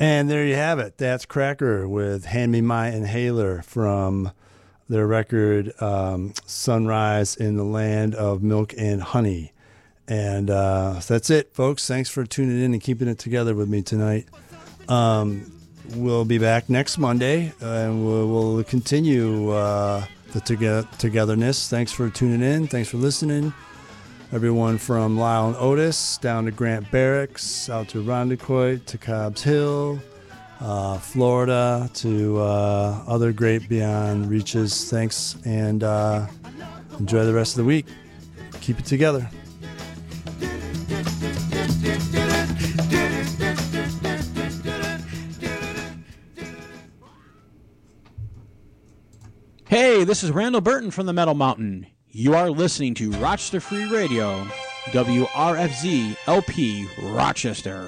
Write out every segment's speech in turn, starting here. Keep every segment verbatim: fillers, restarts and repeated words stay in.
And there you have it. That's Cracker with Hand Me My Inhaler from their record um, Sunrise in the Land of Milk and Honey. And uh, that's it, folks. Thanks for tuning in and keeping it together with me tonight. Um, we'll be back next Monday, uh, and we'll, we'll continue uh, the toge- togetherness. Thanks for tuning in. Thanks for listening. Everyone from Lyle and Otis down to Grant Barracks, out to Rondequoit, to Cobbs Hill, uh, Florida, to uh, other great beyond reaches. Thanks, and uh, enjoy the rest of the week. Keep it together. Hey, this is Randall Burton from the Metal Mountain. You are listening to Rochester Free Radio, W R F Z L P Rochester.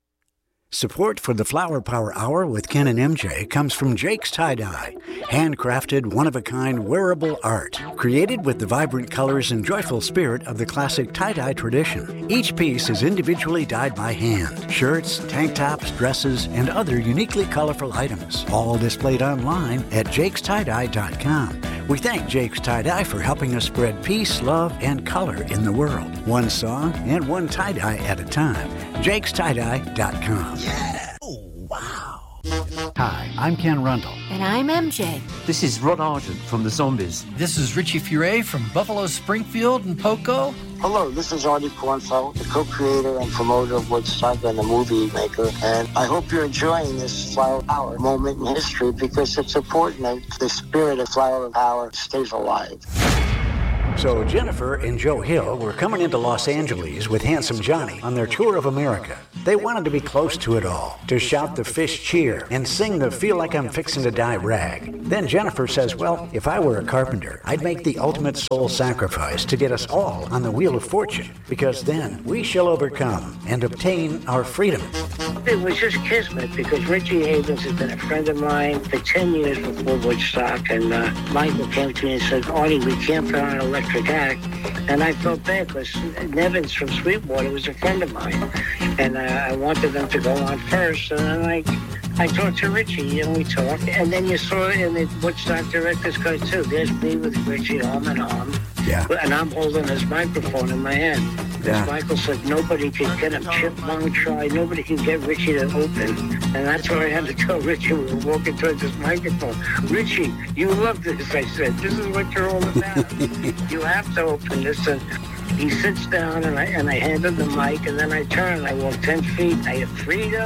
Support for the Flower Power Hour with Ken and M J comes from Jake's Tie-Dye, handcrafted, one-of-a-kind wearable art, created with the vibrant colors and joyful spirit of the classic tie-dye tradition. Each piece is individually dyed by hand. Shirts, tank tops, dresses, and other uniquely colorful items, all displayed online at jakes tie dye dot com. We thank Jake's Tie-Dye for helping us spread peace, love, and color in the world. One song and one tie-dye at a time. jakes tie dye dot com. Yeah! Oh, wow! Hi, I'm Ken Rundle. And I'm M J. This is Rod Argent from the Zombies. This is Richie Furay from Buffalo Springfield and Poco. Hello, this is Artie Kornfeld, the co-creator and promoter of Woodstock and the movie maker. And I hope you're enjoying this Flower Power moment in history because it's important that the spirit of Flower Power stays alive. So Jennifer and Joe Hill were coming into Los Angeles with Handsome Johnny on their tour of America. They wanted to be close to it all, to shout the Fish cheer and sing the Feel Like I'm Fixin' to Die rag. Then Jennifer says, well, if I were a carpenter, I'd make the ultimate soul sacrifice to get us all on the Wheel of Fortune, because then we shall overcome and obtain our freedom. It was just kismet because Richie Havens has been a friend of mine for ten years before Woodstock, and uh, Michael came to me and said, Artie, we can't put on an electric act. And I felt bad because Nevins from Sweetwater was a friend of mine, and uh, I wanted them to go on first. And then I, I talked to Richie, and we talked. And then you saw it in the Woodstock Director's Cut too. There's me with Richie arm in arm, yeah. And I'm holding his microphone in my hand. Yeah. Michael said nobody can get him. Chipmunk tried. Nobody can get Richie to open. And that's why I had to tell Richie we were walking towards this microphone. Richie, you love this, I said. This is what you're all about. You have to open this. And he sits down, and I and I hand him the mic, and then I turn, and I walk ten feet. I have freedom.